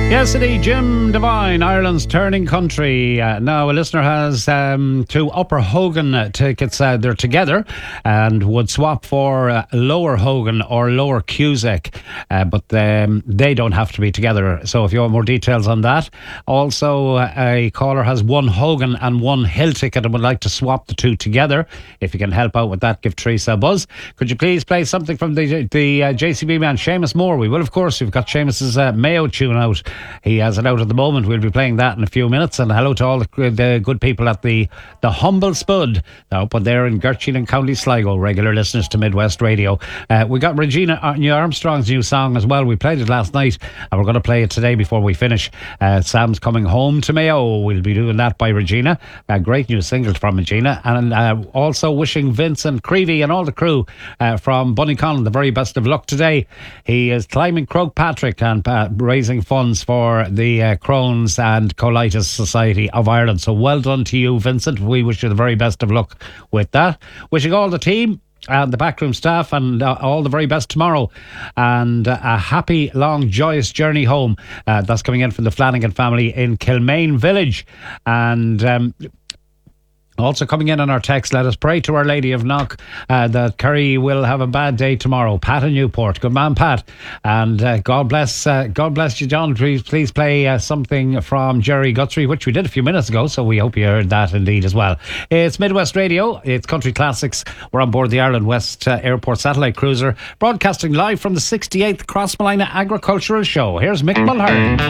Yes, indeed, Jim Devine, Ireland's turning country. Now, a listener has two Upper Hogan tickets. They're together and would swap for Lower Hogan or Lower Cusack, but they don't have to be together. So if you want more details on that. Also, a caller has one Hogan and one Hill ticket and would like to swap the two together. If you can help out with that, give Teresa a buzz. Could you please play something from the JCB man, Seamus Moore? We will, of course. We've got Seamus's Mayo tune out. He has it out at the moment. We'll be playing that in a few minutes. And hello to all the good people at the Humble Spud up there in Gertrude and County Sligo, regular listeners to Midwest Radio. We got Regina Armstrong's new song as well. We played it last night and we're going to play it today before we finish. Sam's Coming Home to Mayo. We'll be doing that by Regina. A great new single from Regina. And also wishing Vincent Creevy and all the crew from Bunnyconn the very best of luck today. He is climbing Croagh Patrick and raising funds for the Crohn's and Colitis Society of Ireland. So well done to you, Vincent. We wish you the very best of luck with that. Wishing all the team and the backroom staff and all the very best tomorrow, and a happy, long, joyous journey home. That's coming in from the Flanagan family in Kilmaine Village. And also coming in on our text, let us pray to Our Lady of Knock that Kerry will have a bad day tomorrow. Pat in Newport. Good man, Pat. And God bless you, John. Please play something from Jerry Guthrie, which we did a few minutes ago, so we hope you heard that indeed as well. It's Midwest Radio. It's Country Classics. We're on board the Ireland West Airport satellite cruiser, broadcasting live from the 68th Crossmolina Agricultural Show. Here's Mick Mulhern.